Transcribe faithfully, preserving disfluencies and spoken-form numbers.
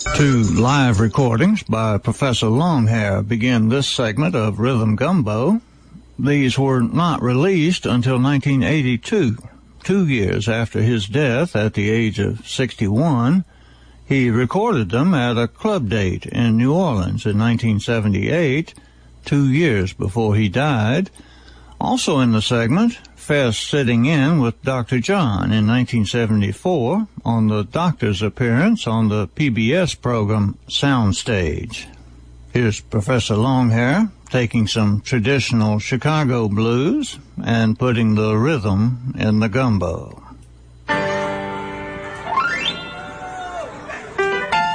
Two live recordings by Professor Longhair begin this segment of Rhythm Gumbo. These were not released until nineteen eighty-two, two years after his death at the age of sixty-one. He recorded them at a club date in New Orleans in nineteen seventy-eight, two years before he died. Also in the segment, Fess sitting in with Doctor John in nineteen seventy-four on the Doctor's appearance on the P B S program Soundstage. Here's Professor Longhair taking some traditional Chicago blues and putting the rhythm in the gumbo.